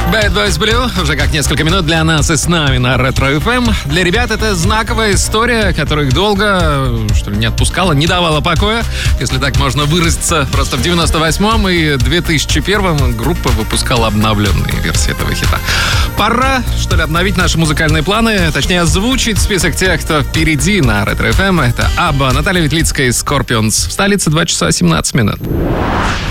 Bad Boys Blue уже как несколько минут для нас и с нами на Ретро FM. Для ребят это знаковая история, которая их долго, что ли, не отпускала, не давала покоя, если так можно выразиться. Просто в 98-м и 2001-м группа выпускала обновленные версии этого хита. Пора, что ли, обновить наши музыкальные планы, точнее озвучить список тех, кто впереди на Ретро FM. Это Абба, Наталья Ветлицкая и Scorpions. В столице 2 часа 17 минут.